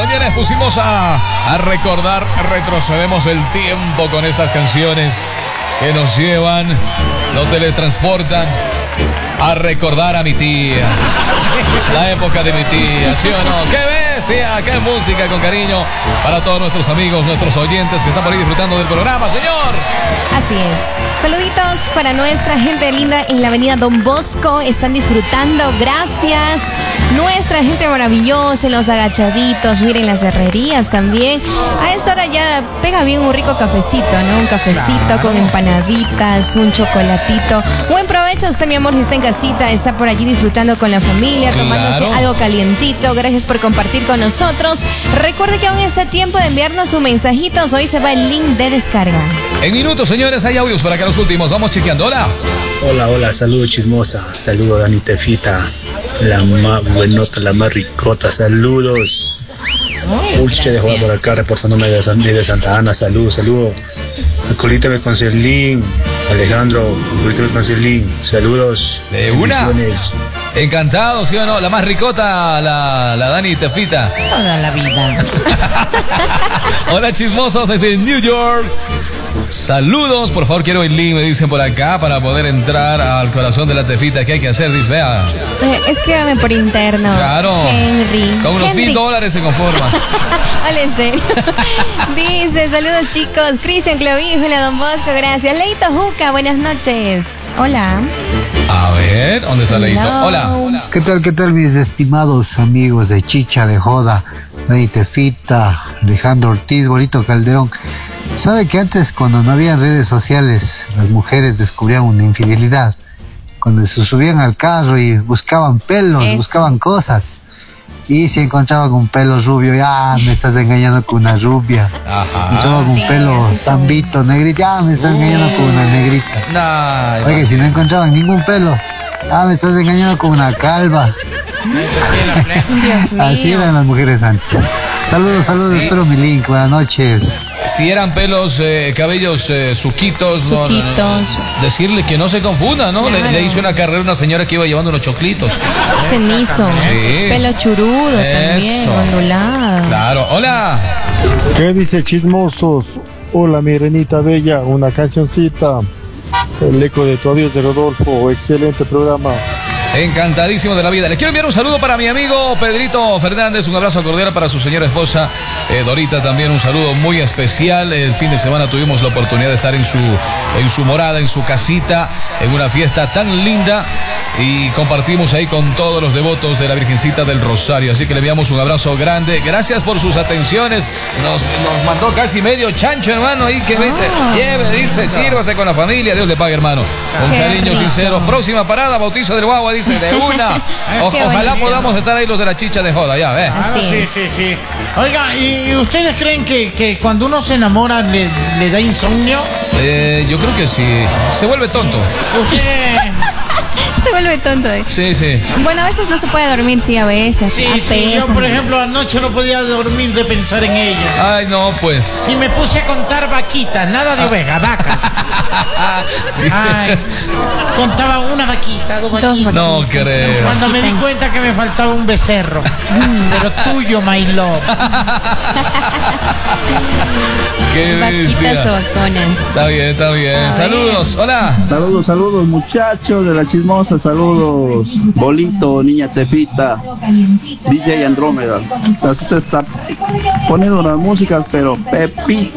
Señores, pusimos a recordar, retrocedemos el tiempo con estas canciones que nos llevan, nos teletransportan a recordar a mi tía. La época de mi tía, ¿sí o no? ¡Qué bestia! ¡Qué música con cariño para todos nuestros amigos, nuestros oyentes que están por ahí disfrutando del programa, señor! Así es. Saluditos para nuestra gente linda en la avenida Don Bosco. Están disfrutando. Gracias. Nuestra gente maravillosa en los agachaditos. Miren las herrerías también. A esta hora ya pega bien un rico cafecito, ¿no? Un cafecito con empanaditas, un chocolatito. Buen provecho. Usted, mi amor, si está en casita, está por allí disfrutando con la familia, tomándose algo calientito. Gracias por compartir con nosotros. Recuerde que aún está tiempo de enviarnos sus mensajitos. Hoy se va el link de descarga. En minutos, señores, hay audios para acá los últimos. Vamos chequeando. Hola. Hola, saludo chismosa. Saludo a Dani Tefita. La más buenota, la más ricota. Saludos. Pulche de jugar por acá, reportándome de Santa Ana. Saludo. Colítame con Cerlín. Alejandro, colítame con Cerlín. Saludos. De una. Encantado, ¿sí o no? La más ricota, la Dani Tefita. Toda la vida. Hola, chismosos desde New York. Saludos, por favor, quiero el link, me dicen por acá, para poder entrar al corazón de la Tefita. ¿Qué hay que hacer? Dice, vea. Escríbame por interno. Claro. Henry. Con unos $1,000 se conforma. Hola, en serio. Dice, saludos chicos. Cristian Clavíjola, Don Bosco, gracias. Leito Juca, buenas noches. Hola. A ver, ¿dónde está Leito? Hola. ¿Qué tal, mis estimados amigos de Chicha de Joda? Dani Tefita, Alejandro Ortiz, Bonito Calderón. ¿Sabe que antes, cuando no había redes sociales, las mujeres descubrían una infidelidad? Cuando se subían al carro y buscaban pelos, buscaban cosas. Y si encontraban un pelo rubio, ya me estás engañando con una rubia. Ajá. Encontraban un pelo zambito, negrito, ya me estás engañando con una negrita. Oye, si no encontraban ningún pelo, me estás engañando con una calva. Así eran las mujeres antes. Saludos, espero mi link, buenas noches. Si eran pelos, cabellos suquitos, no, decirle que no se confunda, ¿no? Claro. Le hizo una carrera a una señora que iba llevando unos choclitos. Cenizo, pelo churudo también, ondulado. Claro, hola. ¿Qué dice chismosos? Hola, mi renita bella, una cancioncita. El eco de tu adiós de Rodolfo, excelente programa. Encantadísimo de la vida. Le quiero enviar un saludo para mi amigo Pedrito Fernández, un abrazo cordial para su señora esposa Dorita, también un saludo muy especial. El fin de semana tuvimos la oportunidad de estar en su morada, en su casita, en una fiesta tan linda, y compartimos ahí con todos los devotos de la Virgencita del Rosario. Así que le enviamos un abrazo grande. Gracias por sus atenciones. Nos mandó casi medio chancho, hermano, ahí que dice, lleve, dice, sírvase con la familia, Dios le pague, hermano. Con cariño sincero. Próxima parada, bautizo del guagua, dice, de una. Ojalá podamos estar ahí los de la Chicha de Joda, ya, ve. Sí. Oiga, ¿y ustedes creen que cuando uno se enamora le da insomnio? Yo creo que sí. Se vuelve tonto. Se vuelve tonto. Sí. Bueno, a veces no se puede dormir, sí, a veces. Sí, yo, por ejemplo, anoche no podía dormir de pensar en ella. Ay, no, pues. Y me puse a contar vaquitas, nada de ovejas, vacas. Ay, contaba una vaquita, dos vaquitas. No creo. Cuando me di cuenta que me faltaba un becerro. Pero tuyo, my love. Qué vaquitas o vaconas. Está bien. Saludos, hola. Saludos, muchachos de la chismosa. Saludos, Bolito, Niña Tefita, DJ Andrómeda. Usted está poniendo unas músicas, pero Pepi.